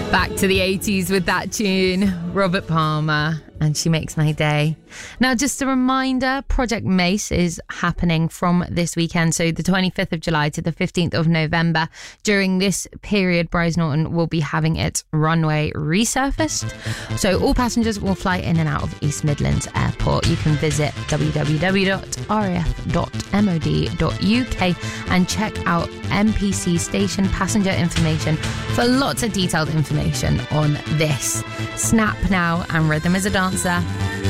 Back to the 80s with that tune, Robert Palmer, and She Makes My Day. Now, just a reminder, Project Mace is happening from this weekend, so the 25th of July to the 15th of November. During this period, Bryce Norton will be having its runway resurfaced, so all passengers will fly in and out of East Midlands Airport. You can visit www.raf.mod.uk and check out MPC station passenger information for lots of detailed information on this. Snap now and Rhythm is a Dancer.